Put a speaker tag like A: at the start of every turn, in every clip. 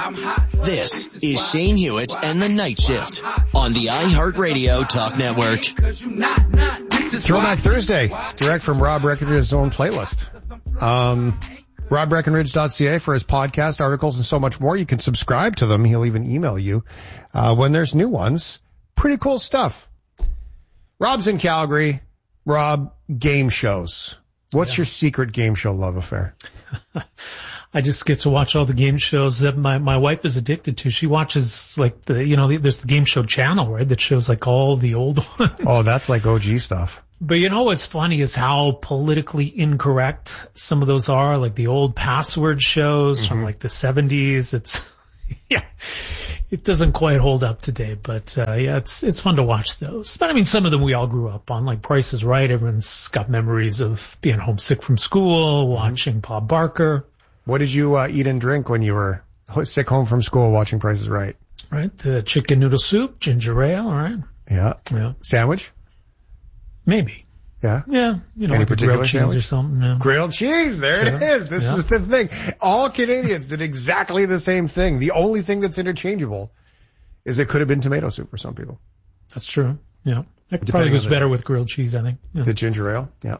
A: This is Shane Hewitt and the Night Shift on the iHeartRadio Talk Network.
B: Throwback Thursday, direct from Rob Breckenridge's own playlist. RobBreckenridge.ca for his podcast, articles, and so much more. You can subscribe to them. He'll even email you when there's new ones. Pretty cool stuff. Rob's in Calgary. Rob, game shows. What's your secret game show love affair?
C: I just get to watch all the game shows that my wife is addicted to. She watches like there's the game show channel, right? That shows like all the old ones.
B: Oh, that's like OG stuff.
C: But you know what's funny is how politically incorrect some of those are, like the old password shows from like the 70s. It's, it doesn't quite hold up today, but it's fun to watch those. But I mean, some of them we all grew up on, like Price is Right. Everyone's got memories of being homesick from school, watching Bob Barker.
B: What did you eat and drink when you were sick home from school watching Price is Right?
C: Right, the chicken noodle soup, ginger ale, all right.
B: Yeah. Sandwich?
C: Maybe.
B: Yeah?
C: Yeah.
B: Any
C: like
B: particular
C: grilled cheese
B: sandwich?
C: or something. Yeah.
B: Grilled cheese. There it is. This is the thing. All Canadians did exactly the same thing. The only thing that's interchangeable is it could have been tomato soup for some people.
C: That's true. Yeah. It probably goes better with grilled cheese, I think. Yeah.
B: The ginger ale. Yeah.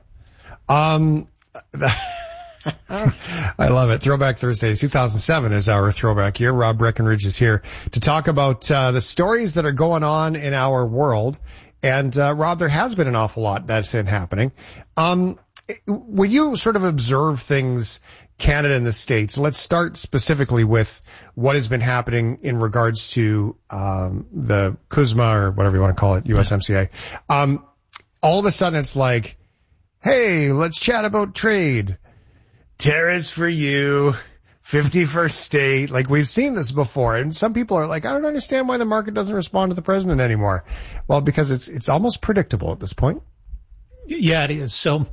B: I love it. Throwback Thursday 2007 is our throwback year. Rob Breckenridge is here to talk about the stories that are going on in our world. And Rob, there has been an awful lot that's been happening. When you sort of observe things, Canada and the States, let's start specifically with what has been happening in regards to the CUSMA or whatever you want to call it, USMCA. All of a sudden it's like, hey, let's chat about trade. Tariffs for you, 51st state. Like, we've seen this before. And some people are like, I don't understand why the market doesn't respond to the president anymore. Well, because it's almost predictable at this point.
C: Yeah, it is. So,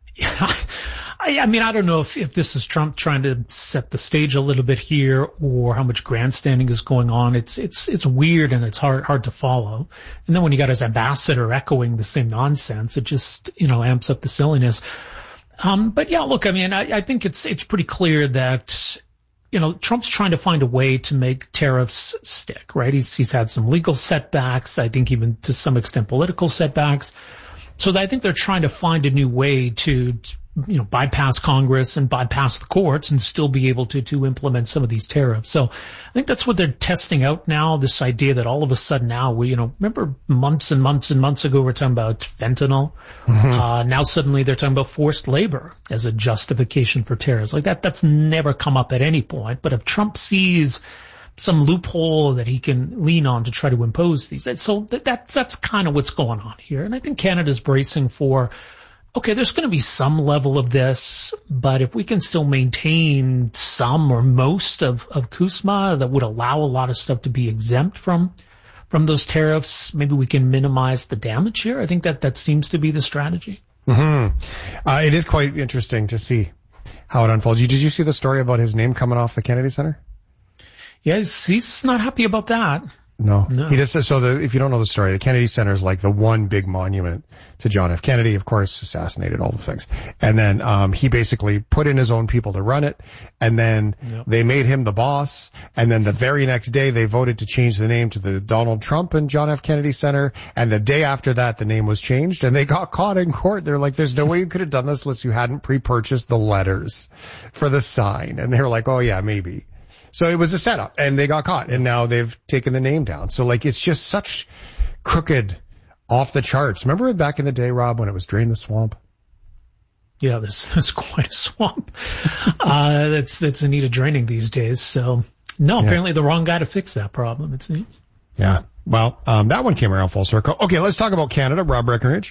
C: I mean, I don't know if this is Trump trying to set the stage a little bit here or how much grandstanding is going on. It's weird and it's hard to follow. And then when you got his ambassador echoing the same nonsense, it just, amps up the silliness. But yeah, look, I mean, I think it's pretty clear that, Trump's trying to find a way to make tariffs stick, right? He's had some legal setbacks, I think even to some extent political setbacks. So I think they're trying to find a new way to, bypass Congress and bypass the courts and still be able to implement some of these tariffs. So I think that's what they're testing out now, this idea that all of a sudden now remember months and months and months ago we're talking about fentanyl. Now suddenly they're talking about forced labor as a justification for tariffs. Like that's never come up at any point. But if Trump sees some loophole that he can lean on to try to impose these, so that's kind of what's going on here. And I think Canada's bracing for, okay, there's going to be some level of this, but if we can still maintain some or most of CUSMA that would allow a lot of stuff to be exempt from those tariffs, maybe we can minimize the damage here. I think that seems to be the strategy.
B: It is quite interesting to see how it unfolds. Did you see the story about his name coming off the Kennedy Center?
C: Yes, he's not happy about that.
B: No. He just says, if you don't know the story, the Kennedy Center is like the one big monument to John F. Kennedy, of course, assassinated, all the things. And then, he basically put in his own people to run it. And then they made him the boss. And then the very next day they voted to change the name to the Donald Trump and John F. Kennedy Center. And the day after that, the name was changed and they got caught in court. They're like, there's no way you could have done this unless you hadn't pre-purchased the letters for the sign. And they were like, oh yeah, maybe. So it was a setup and they got caught and now they've taken the name down. So like it's just such crooked, off the charts. Remember back in the day, Rob, when it was Drain the Swamp?
C: Yeah, there's quite a swamp. That's in need of draining these days. So apparently the wrong guy to fix that problem, it seems.
B: Yeah. Well, that one came around full circle. Okay, let's talk about Canada, Rob Breckenridge.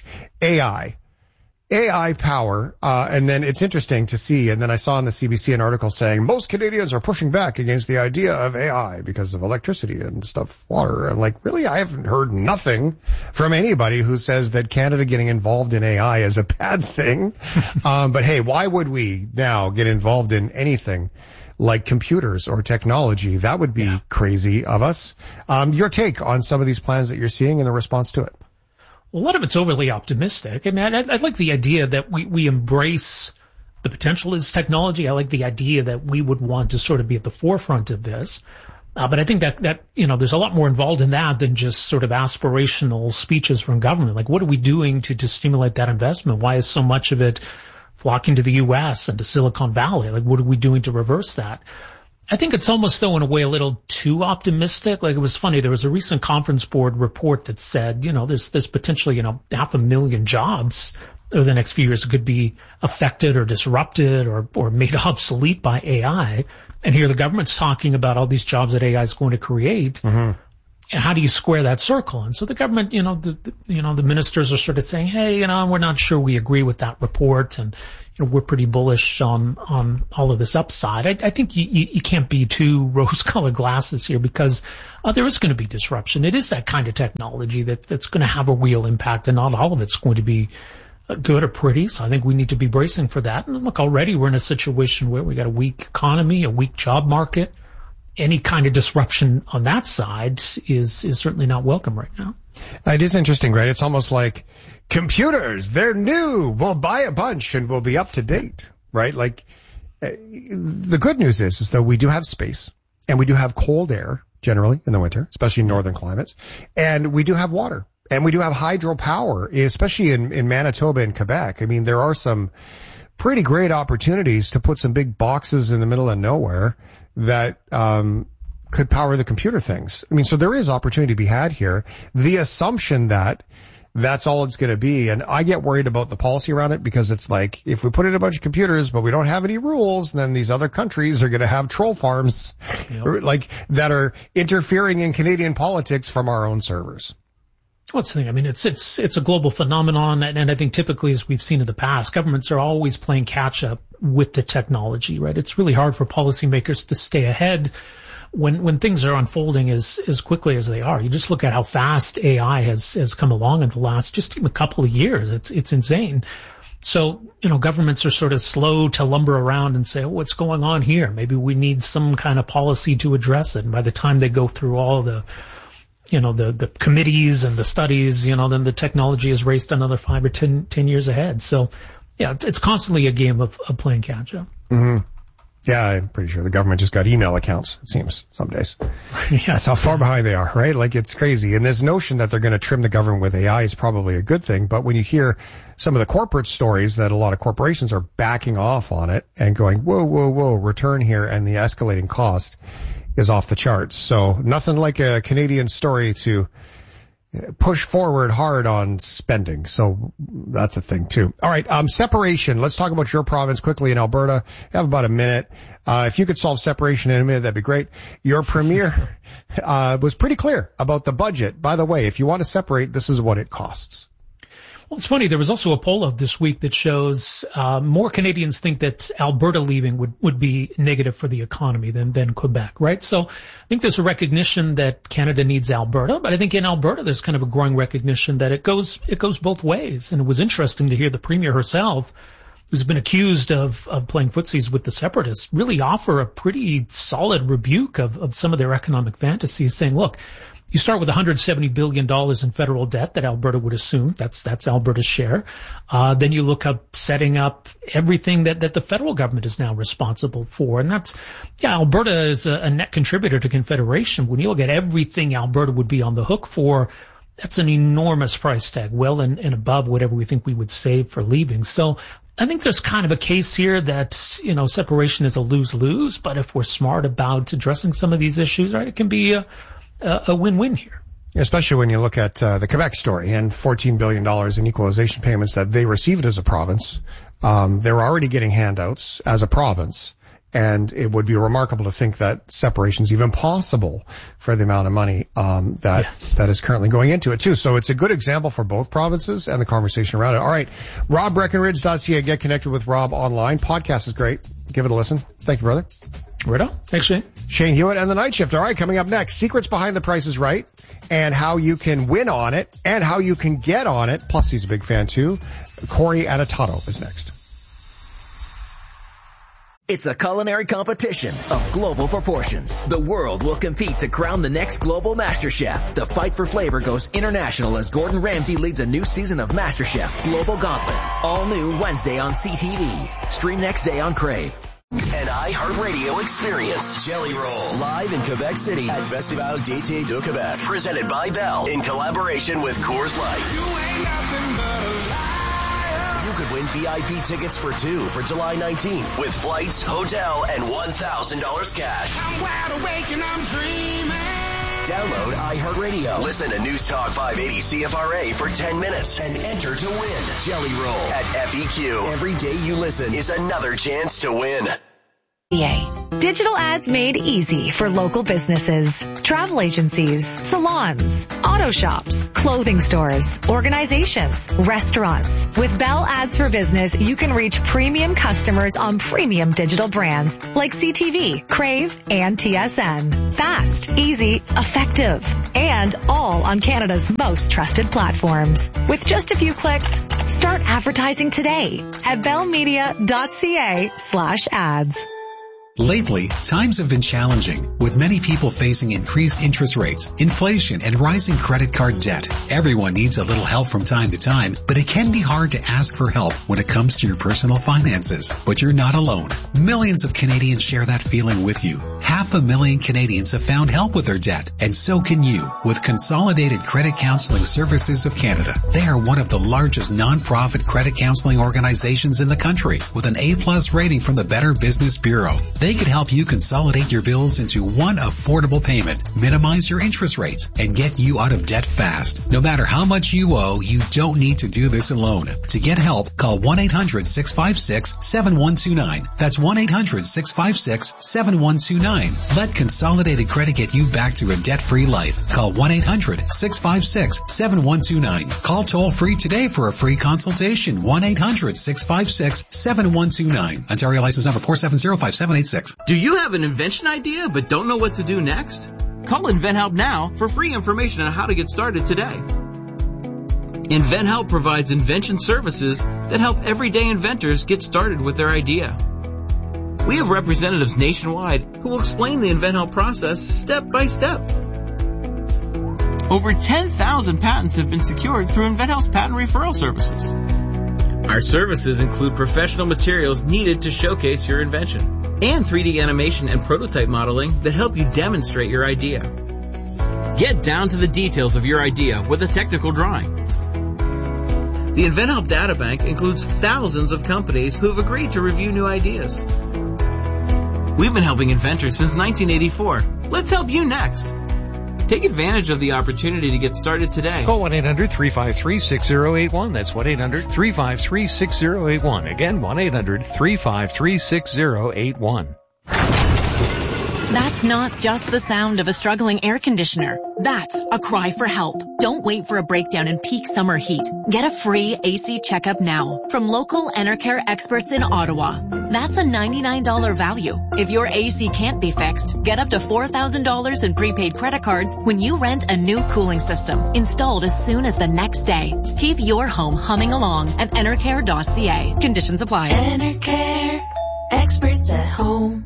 B: AI power, and then it's interesting to see, and then I saw on the CBC an article saying most Canadians are pushing back against the idea of AI because of electricity and stuff, water. And like, really, I haven't heard nothing from anybody who says that Canada getting involved in AI is a bad thing. But hey, why would we now get involved in anything like computers or technology? That would be crazy of us. Your take on some of these plans that you're seeing and the response to it?
C: Well, a lot of it's overly optimistic. I mean, I like the idea that we embrace the potential is technology. I like the idea that we would want to sort of be at the forefront of this. But I think that, there's a lot more involved in that than just sort of aspirational speeches from government. Like, what are we doing to stimulate that investment? Why is so much of it flocking to the U.S. and to Silicon Valley? Like, what are we doing to reverse that? I think it's almost, though, in a way, a little too optimistic. Like, it was funny. There was a recent Conference Board report that said, there's potentially, 500,000 jobs over the next few years that could be affected or disrupted or made obsolete by AI. And here the government's talking about all these jobs that AI is going to create. Mm-hmm. And how do you square that circle? And so the government, the ministers are sort of saying, hey, we're not sure we agree with that report. And, we're pretty bullish on all of this upside. I think you can't be too rose-colored glasses here because there is going to be disruption. It is that kind of technology that's going to have a real impact, and not all of it's going to be good or pretty. So I think we need to be bracing for that. And look, already we're in a situation where we got a weak economy, a weak job market. Any kind of disruption on that side is certainly not welcome right now.
B: It is interesting, right? It's almost like computers, they're new. We'll buy a bunch and we'll be up to date, right? Like, the good news is that we do have space and we do have cold air generally in the winter, especially in northern climates. And we do have water and we do have hydropower, especially in Manitoba and Quebec. I mean, there are some pretty great opportunities to put some big boxes in the middle of nowhere that could power the computer things. I mean, so there is opportunity to be had here. The assumption that that's all it's going to be, and I get worried about the policy around it because it's like, if we put in a bunch of computers but we don't have any rules, then these other countries are going to have troll farms, like, that are interfering in Canadian politics from our own servers.
C: What's the thing? I mean, it's a global phenomenon, and I think typically, as we've seen in the past, governments are always playing catch up with the technology, right? It's really hard for policymakers to stay ahead when things are unfolding as quickly as they are. You just look at how fast AI has come along in the last just even a couple of years. It's insane. So, governments are sort of slow to lumber around and say, oh, what's going on here? Maybe we need some kind of policy to address it. And by the time they go through all the committees and the studies, then the technology is raced another 5 or 10 years ahead. So, yeah, it's constantly a game of playing catch up.
B: Mm-hmm. Yeah, I'm pretty sure the government just got email accounts, it seems, some days. Yeah. That's how far behind they are, right? Like, it's crazy. And this notion that they're going to trim the government with AI is probably a good thing. But when you hear some of the corporate stories that a lot of corporations are backing off on it and going, whoa, return here, and the escalating cost is off the charts. So nothing like a Canadian story to push forward hard on spending. So that's a thing too. All right. Separation. Let's talk about your province quickly in Alberta. I have about a minute. If you could solve separation in a minute, that'd be great. Your premier, was pretty clear about the budget. By the way, if you want to separate, this is what it costs.
C: Well, it's funny. There was also a poll of this week that shows more Canadians think that Alberta leaving would be negative for the economy than Quebec, right? So I think there's a recognition that Canada needs Alberta, but I think in Alberta there's kind of a growing recognition that it goes both ways. And it was interesting to hear the Premier herself, who's been accused of playing footsies with the separatists, really offer a pretty solid rebuke of some of their economic fantasies, saying, look, you start with $170 billion in federal debt that Alberta would assume. That's Alberta's share. Then you look up setting up everything that the federal government is now responsible for. And Alberta is a net contributor to Confederation. When you look at everything Alberta would be on the hook for, that's an enormous price tag, well and above whatever we think we would save for leaving. So I think there's kind of a case here that, separation is a lose-lose, but if we're smart about addressing some of these issues, right, it can be a win-win here.
B: Especially when you look at the Quebec story and $14 billion in equalization payments that they received as a province. They're already getting handouts as a province, and it would be remarkable to think that separation is even possible for the amount of money that is currently going into it too. So it's a good example for both provinces and the conversation around it. All right, RobBreckenridge.ca. Get connected with Rob online. Podcast is great. Give it a listen. Thank you, brother.
C: Right on. Thanks, Shane.
B: Shane Hewitt and the Night Shift. All right, coming up next, secrets behind The Price is Right and how you can win on it and how you can get on it. Plus, he's a big fan too. Corey Adatato is next.
A: It's a culinary competition of global proportions. The world will compete to crown the next global MasterChef. The fight for flavor goes international as Gordon Ramsay leads a new season of MasterChef Global Gauntlet. All new Wednesday on CTV. Stream next day on Crave.
D: An iHeartRadio experience. Jelly Roll, live in Quebec City at Festival d'Été de Québec. Presented by Bell in collaboration with Coors Light. You could win VIP tickets for two for July 19th with flights, hotel, and $1,000 cash. I'm wide awake and I'm dreaming. Download iHeartRadio. Listen to News Talk 580 CFRA for 10 minutes and enter to win. Jelly Roll at FEQ. Every day you listen is another chance to win.
E: Digital ads made easy for local businesses, travel agencies, salons, auto shops, clothing stores, organizations, restaurants. With Bell Ads for Business, you can reach premium customers on premium digital brands like CTV, Crave, and TSN. Fast, easy, effective, and all on Canada's most trusted platforms. With just a few clicks, start advertising today at bellmedia.ca/ads.
F: Lately, times have been challenging, with many people facing increased interest rates, inflation, and rising credit card debt. Everyone needs a little help from time to time, but it can be hard to ask for help when it comes to your personal finances. But you're not alone. Millions of Canadians share that feeling with you. 500,000 Canadians have found help with their debt, and so can you with Consolidated Credit Counseling Services of Canada. They are one of the largest non-profit credit counseling organizations in the country, with an A+ rating from the Better Business Bureau. They could help you consolidate your bills into one affordable payment, minimize your interest rates, and get you out of debt fast. No matter how much you owe, you don't need to do this alone. To get help, call 1-800-656-7129. That's 1-800-656-7129. Let Consolidated Credit get you back to a debt-free life. Call 1-800-656-7129. Call toll-free today for a free consultation. 1-800-656-7129. Ontario license number 4705786.
G: Do you have an invention idea but don't know what to do next? Call InventHelp now for free information on how to get started today. InventHelp provides invention services that help everyday inventors get started with their idea. We have representatives nationwide who will explain the InventHelp process step by step. Over 10,000 patents have been secured through InventHelp's patent referral services. Our services include professional materials needed to showcase your invention, and 3D animation and prototype modeling that help you demonstrate your idea. Get down to the details of your idea with a technical drawing. The InventHelp Databank includes thousands of companies who have agreed to review new ideas. We've been helping inventors since 1984. Let's help you next. Take advantage of the opportunity to get started today.
H: Call 1-800-353-6081. That's 1-800-353-6081. Again, 1-800-353-6081.
I: That's not just the sound of a struggling air conditioner. That's a cry for help. Don't wait for a breakdown in peak summer heat. Get a free AC checkup now from local Enercare experts in Ottawa. That's a $99 value. If your AC can't be fixed, get up to $4,000 in prepaid credit cards when you rent a new cooling system, installed as soon as the next day. Keep your home humming along at enercare.ca. Conditions apply.
J: Enercare, experts at home.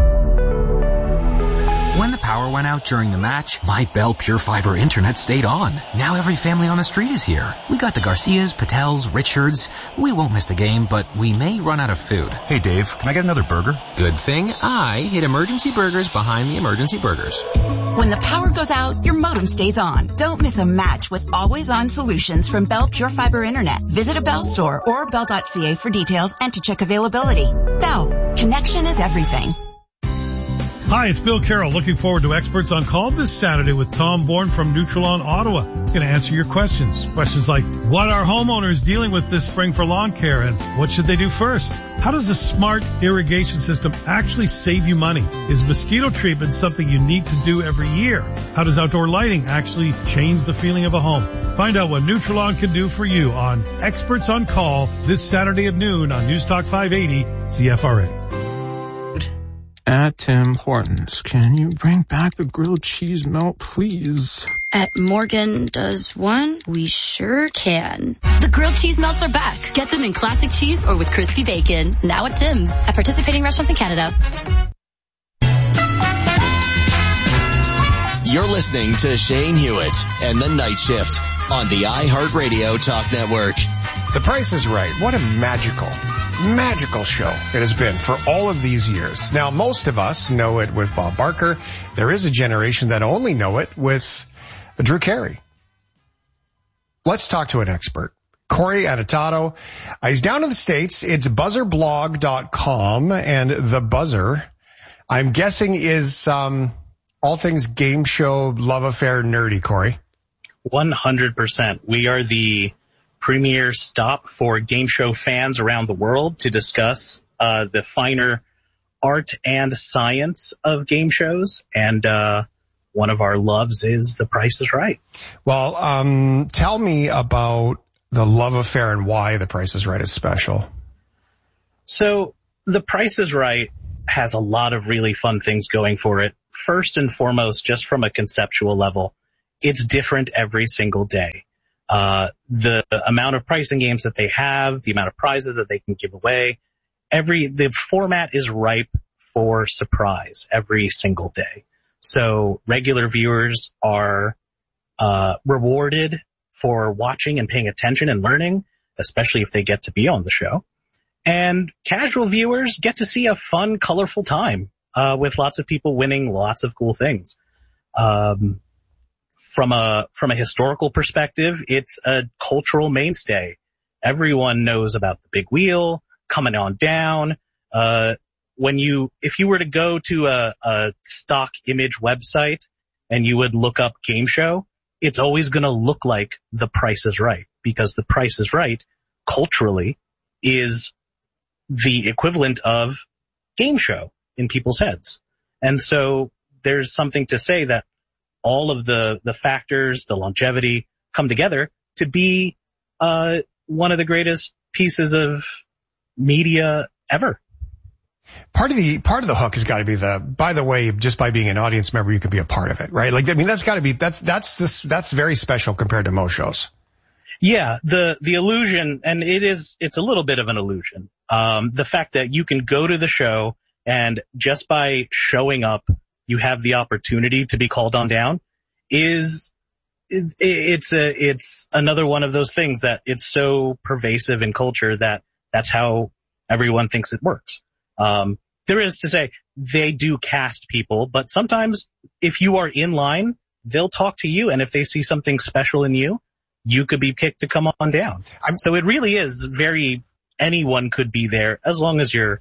K: When the power went out during the match, my Bell Pure Fiber internet stayed on. Now every family on the street is here. We got the Garcias, Patels, Richards. We won't miss the game, but we may run out of food.
L: Hey Dave, can I get another burger?
K: Good thing I hid Emergency Burgers behind the Emergency Burgers.
M: When the power goes out, your modem stays on. Don't miss a match with always-on solutions from Bell Pure Fiber Internet. Visit a Bell store or bell.ca for details and to check availability. Bell, connection is everything.
N: Hi, it's Bill Carroll. Looking forward to Experts on Call this Saturday with Tom Bourne from Nutrilon, Ottawa. Going to answer your questions. Questions like, what are homeowners dealing with this spring for lawn care, and what should they do first? How does a smart irrigation system actually save you money? Is mosquito treatment something you need to do every year? How does outdoor lighting actually change the feeling of a home? Find out what Nutrilon can do for you on Experts on Call this Saturday at noon on News Talk 580 CFRA.
H: At Tim Hortons, can you bring back the grilled cheese melt, please?
O: At Morgan Does One, we sure can.
P: The grilled cheese melts are back. Get them in classic cheese or with crispy bacon. Now at Tim's. At participating restaurants in Canada.
D: You're listening to Shane Hewitt and the Night Shift on the iHeartRadio Talk Network.
B: The Price is Right. What a magical show it has been for all of these years. Now, most of us know it with Bob Barker. There is a generation that only know it with Drew Carey. Let's talk to an expert. Corey Anatato. He's down in the States. It's buzzerblog.com, and the Buzzer, I'm guessing, is all things game show, love affair, nerdy, Corey.
Q: 100%. We are the premier stop for game show fans around the world to discuss the finer art and science of game shows. And one of our loves is The Price is Right.
B: Well, tell me about the love affair and why The Price is Right is special.
Q: So The Price is Right has a lot of really fun things going for it. First and foremost, just from a conceptual level, it's different every single day. The amount of pricing games that they have, the amount of prizes that they can give away, the format is ripe for surprise every single day. So regular viewers are rewarded for watching and paying attention and learning, especially if they get to be on the show. And casual viewers get to see a fun, colorful time with lots of people winning lots of cool things. From a historical perspective, it's a cultural mainstay. Everyone knows about the big wheel coming on down. If you were to go to a stock image website and you would look up game show, it's always going to look like The Price is Right, because The Price is Right culturally is the equivalent of game show in people's heads. And so there's something to say that all of the factors, the longevity come together to be one of the greatest pieces of media ever.
B: Part of the hook has got to be by the way, just by being an audience member, you could be a part of it, right? Like, I mean, that's very special compared to most shows.
Q: Yeah, the illusion, and it's a little bit of an illusion. The fact that you can go to the show and just by showing up, you have the opportunity to be called on down it's another one of those things that it's so pervasive in culture that that's how everyone thinks it works. There is to say they do cast people, but sometimes if you are in line, they'll talk to you. And if they see something special in you, you could be picked to come on down. So it really is anyone could be there as long as you're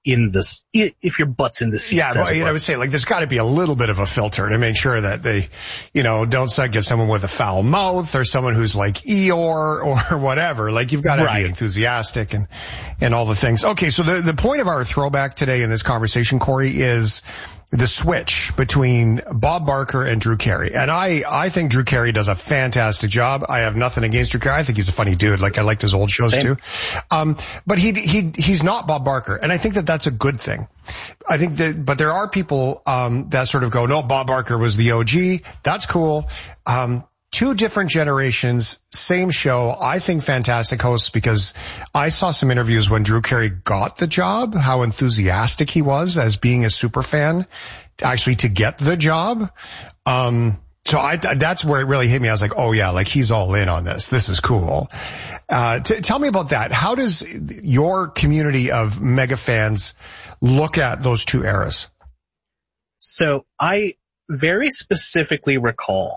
Q: if your butt's in the seat.
B: Yeah, I would say, like, there's got to be a little bit of a filter to make sure that they, don't get someone with a foul mouth or someone who's like Eeyore or whatever. Like, you've got to be enthusiastic and all the things. Okay, so the point of our throwback today in this conversation, Corey, is the switch between Bob Barker and Drew Carey. And I think Drew Carey does a fantastic job. I have nothing against Drew Carey. I think he's a funny dude. Like, I liked his old shows too. But he's not Bob Barker. And I think that that's a good thing. I think but there are people, that sort of go, no, Bob Barker was the OG. That's cool. Two different generations, same show. I think fantastic hosts, because I saw some interviews when Drew Carey got the job, how enthusiastic he was as being a super fan actually to get the job. So that's where it really hit me. I was like, oh yeah, like he's all in on this. This is cool. Tell me about that. How does your community of mega fans look at those two eras?
Q: So I very specifically recall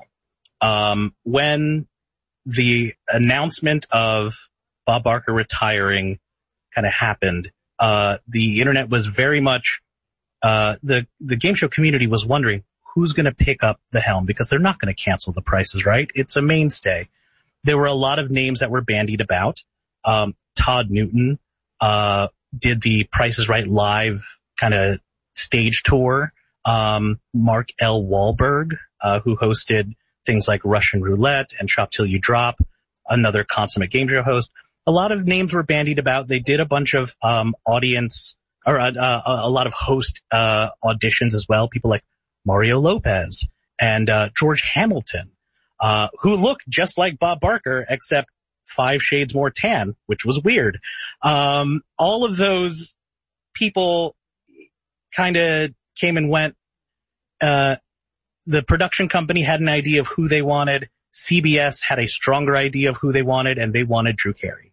Q: when the announcement of Bob Barker retiring kind of happened, the internet was very much, the game show community was wondering who's going to pick up the helm, because they're not going to cancel The Price is Right. It's a mainstay. There were a lot of names that were bandied about. Todd Newton, did the Price is Right live kind of stage tour. Mark L. Wahlberg, who hosted things like Russian Roulette and Shop Till You Drop, another consummate game show host. A lot of names were bandied about. They did a bunch of audience or a lot of host auditions as well. People like Mario Lopez and George Hamilton, who look just like Bob Barker, except 5 shades more tan, which was weird. All of those people kind of came and went. The production company had an idea of who they wanted. CBS had a stronger idea of who they wanted, and they wanted Drew Carey.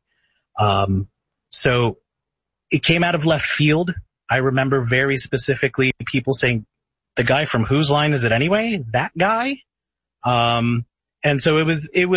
Q: So it came out of left field. I remember very specifically people saying, the guy from Whose Line Is It Anyway? That guy? And so it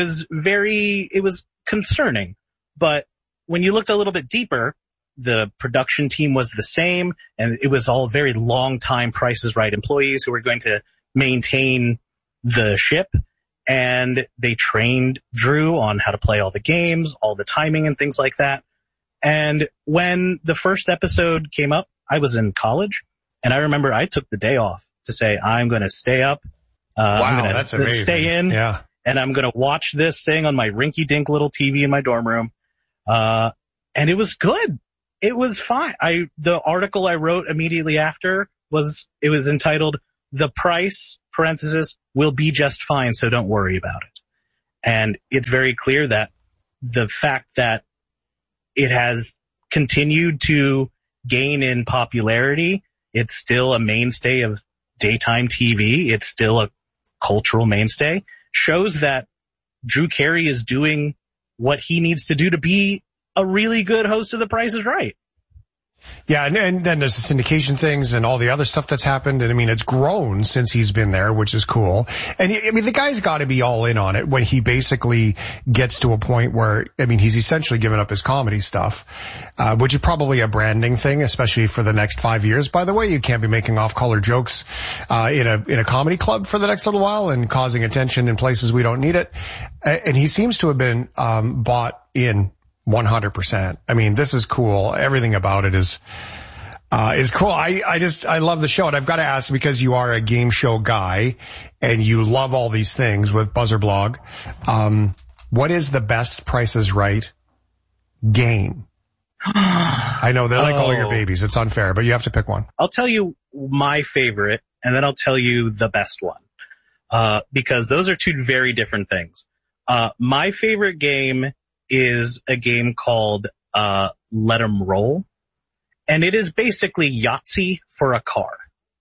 Q: was concerning. But when you looked a little bit deeper, the production team was the same, and it was all very long-time Price is Right employees who were going to maintain the ship. And they trained Drew on how to play all the games, all the timing and things like that. And when the first episode came up, I was in college, and I remember I took the day off to say, I'm going to stay up. I'm going to stay in.
B: Yeah.
Q: And I'm going to watch this thing on my rinky-dink little TV in my dorm room. And it was good. It was fine. The article I wrote immediately after was entitled, The Price, parenthesis, will be just fine, so don't worry about it. And it's very clear that the fact that it has continued to gain in popularity, it's still a mainstay of daytime TV, it's still a cultural mainstay, shows that Drew Carey is doing what he needs to do to be a really good host of The Price is Right.
B: Yeah, and then there's the syndication things and all the other stuff that's happened. And I mean, it's grown since he's been there, which is cool. And I mean, the guy's got to be all in on it when he basically gets to a point where, I mean, he's essentially given up his comedy stuff, which is probably a branding thing, especially for the next 5 years. By the way, you can't be making off-color jokes, in a comedy club for the next little while and causing attention in places we don't need it. And he seems to have been, bought in 100%. I mean, this is cool. Everything about it is cool. I love the show. And I've got to ask, because you are a game show guy and you love all these things with Buzzer Blog, what is the best Price is Right game? I know they're like all your babies. It's unfair, but you have to pick one.
Q: I'll tell you my favorite, and then I'll tell you the best one, because those are two very different things. My favorite game is a game called Let 'Em Roll, and it is basically Yahtzee for a car.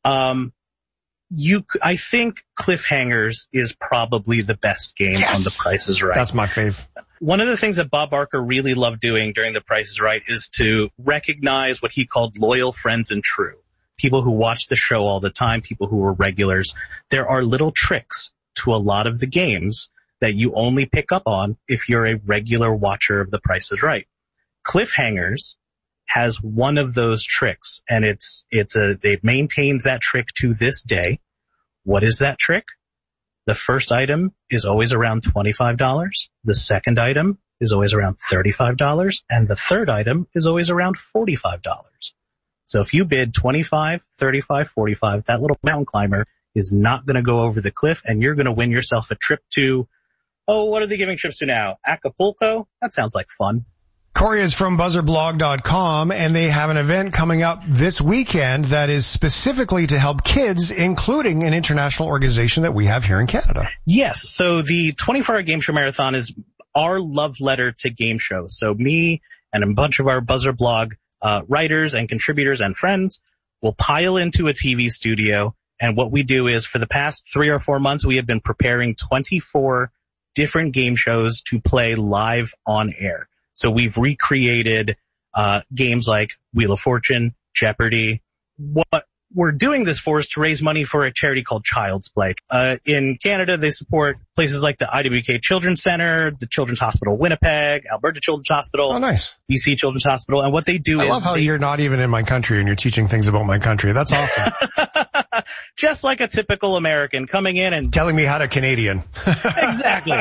Q: I think Cliffhangers is probably the best game on The Price is Right.
B: That's my fave.
Q: One of the things that Bob Barker really loved doing during The Price is Right is to recognize what he called loyal friends and true. People who watch the show all the time, people who are regulars. There are little tricks to a lot of the games that you only pick up on if you're a regular watcher of The Price is Right. Cliffhangers has one of those tricks, and it maintains that trick to this day. What is that trick? The first item is always around $25. The second item is always around $35, and the third item is always around $45. So if you bid $25, $35, $45, that little mountain climber is not going to go over the cliff, and you're going to win yourself a trip to, what are they giving trips to now? Acapulco? That sounds like fun.
B: Corey is from buzzerblog.com, and they have an event coming up this weekend that is specifically to help kids, including an international organization that we have here in Canada.
Q: Yes. So the 24-hour game show marathon is our love letter to game shows. So me and a bunch of our Buzzer Blog writers and contributors and friends will pile into a TV studio. And what we do is, for the past 3 or 4 months, we have been preparing 24 different game shows to play live on air. So we've recreated games like Wheel of Fortune, Jeopardy. What we're doing this for is to raise money for a charity called Child's Play. In Canada, they support places like the IWK Children's Center, the Children's Hospital Winnipeg, Alberta Children's Hospital.
B: Oh, nice.
Q: BC Children's Hospital. And what they do is...
B: I love how you're not even in my country and you're teaching things about my country. That's awesome.
Q: Just like a typical American coming in and...
B: telling me how to Canadian.
Q: Exactly.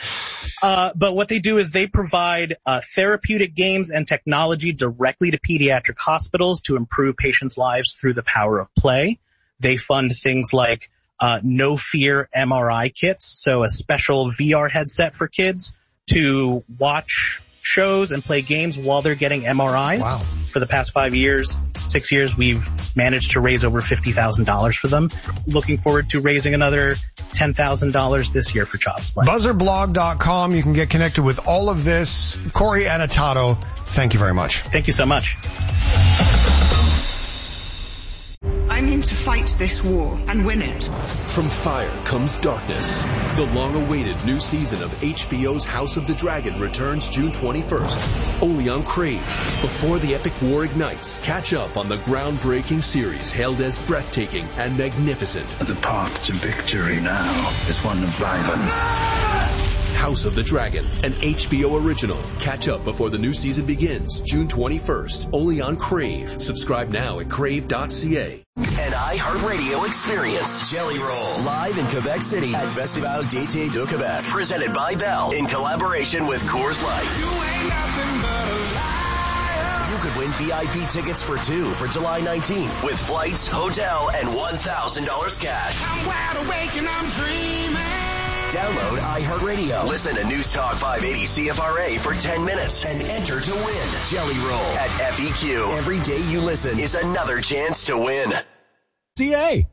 Q: But what they do is they provide therapeutic games and technology directly to pediatric hospitals to improve patients' lives through the power of play. They fund things like No Fear MRI kits, so a special VR headset for kids to watch shows and play games while they're getting MRIs.
B: Wow.
Q: For the past 6 years, we've managed to raise over $50,000 for them. Looking forward to raising another $10,000 this year for Child's Play.
B: Buzzerblog.com. You can get connected with all of this. Corey Anatato, thank you very much.
Q: Thank you so much.
R: I'm in to fight this war and win it.
S: From fire comes darkness. The long-awaited new season of HBO's House of the Dragon returns June 21st, only on Crave. Before the epic war ignites, catch up on the groundbreaking series hailed as breathtaking and magnificent.
T: The path to victory now is one of violence.
S: House of the Dragon, an HBO original. Catch up before the new season begins, June 21st, only on Crave. Subscribe now at crave.ca.
D: An iHeartRadio experience. Jelly Roll, live in Quebec City at Festival d'été de Québec. Presented by Bell in collaboration with Coors Light. You could win VIP tickets for 2 for July 19th with flights, hotel, and $1,000 cash. I'm wide awake and I'm dreaming. Download iHeartRadio. Listen to News Talk 580 CFRA for 10 minutes and enter to win. Jelly Roll at FEQ. Every day you listen is another chance to win.
U: CA.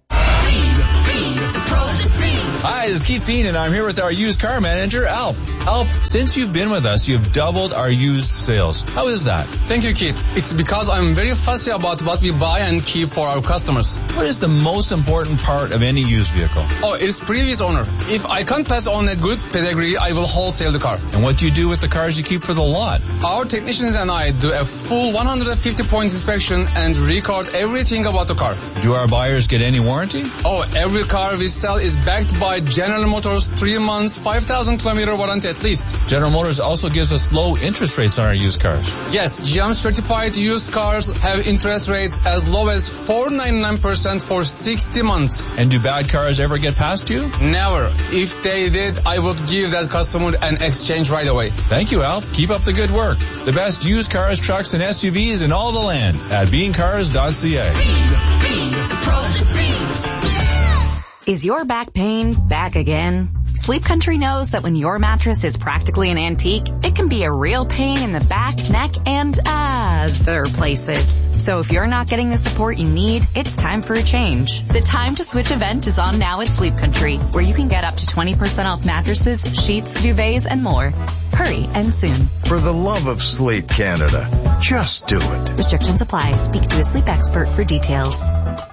U: Hi, this is Keith Bean, and I'm here with our used car manager, Alp. Alp, since you've been with us, you've doubled our used sales. How is that?
V: Thank you, Keith. It's because I'm very fussy about what we buy and keep for our customers.
U: What is the most important part of any used vehicle?
V: Oh, it's previous owner. If I can't pass on a good pedigree, I will wholesale the car.
U: And what do you do with the cars you keep for the lot?
V: Our technicians and I do a full 150-point inspection and record everything about the car.
U: Do our buyers get any warranty?
V: Oh, every car we sell is backed by General Motors 3 months, 5,000 kilometer warranty at least.
U: General Motors also gives us low interest rates on our used cars.
V: Yes, GM certified used cars have interest rates as low as 4.99% for 60 months.
U: And do bad cars ever get past you?
V: Never. If they did, I would give that customer an exchange right away.
U: Thank you, Al. Keep up the good work. The best used cars, trucks, and SUVs in all the land at beancars.ca.
E: Is your back pain back again? Sleep Country knows that when your mattress is practically an antique, it can be a real pain in the back, neck, and other places. So if you're not getting the support you need, it's time for a change. The Time to Switch event is on now at Sleep Country, where you can get up to 20% off mattresses, sheets, duvets, and more. Hurry and soon.
T: For the love of sleep, Canada, just do it.
E: Restrictions apply. Speak to a sleep expert for details.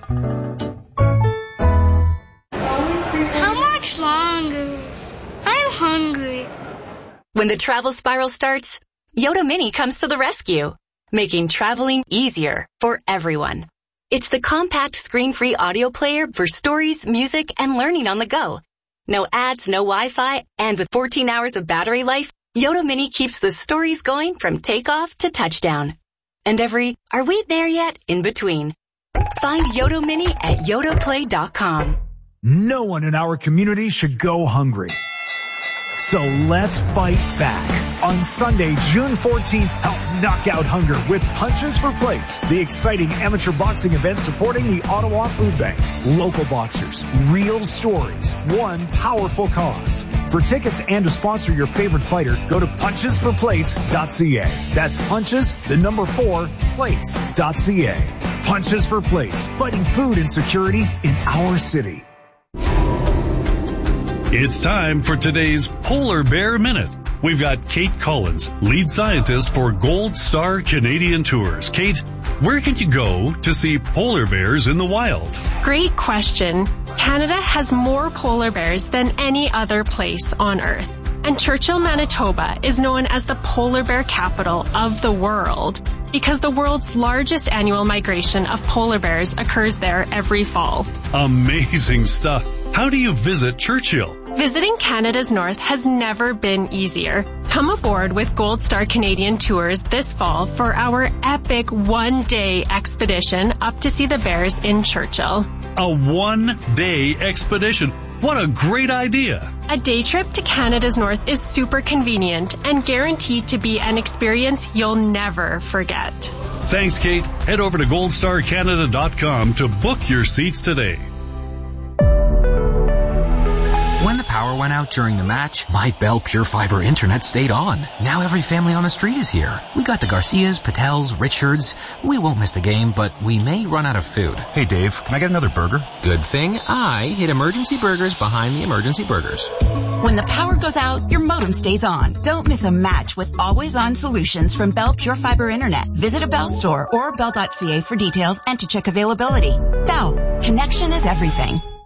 W: Hungry.
E: When the travel spiral starts, Yoda Mini comes to the rescue, making traveling easier for everyone. It's the compact screen-free audio player for stories, music, and learning on the go. No ads, no Wi-Fi, and with 14 hours of battery life, Yoda Mini keeps the stories going from takeoff to touchdown. And every, are we there yet, in between. Find Yoda Mini at yodaplay.com.
X: No one in our community should go hungry. So let's fight back. On Sunday, June 14th, help knock out hunger with Punches for Plates, the exciting amateur boxing event supporting the Ottawa Food Bank. Local boxers, real stories, one powerful cause. For tickets and to sponsor your favorite fighter, go to punchesforplates.ca. That's punches, 4, plates.ca. Punches for Plates, fighting food insecurity in our city.
Y: It's time for today's Polar Bear Minute. We've got Kate Collins, lead scientist for Gold Star Canadian Tours. Kate, where can you go to see polar bears in the wild?
Z: Great question. Canada has more polar bears than any other place on Earth. And Churchill, Manitoba is known as the polar bear capital of the world because the world's largest annual migration of polar bears occurs there every fall.
Y: Amazing stuff. How do you visit Churchill?
Z: Visiting Canada's North has never been easier. Come aboard with Gold Star Canadian Tours this fall for our epic one-day expedition up to see the bears in Churchill.
Y: A one-day expedition. What a great idea.
Z: A day trip to Canada's North is super convenient and guaranteed to be an experience you'll never forget.
Y: Thanks, Kate. Head over to goldstarcanada.com to book your seats today.
K: When the power went out during the match, my Bell Pure Fiber internet stayed on. Now every family on the street is here. We got the Garcias, Patels, Richards. We won't miss the game, but we may run out of food.
L: Hey Dave, can I get another burger?
K: Good thing I hid Emergency Burgers behind the Emergency Burgers.
M: When the power goes out, your modem stays on. Don't miss a match with always-on solutions from Bell Pure Fiber Internet. Visit a Bell store or bell.ca for details and to check availability. Bell, connection is everything.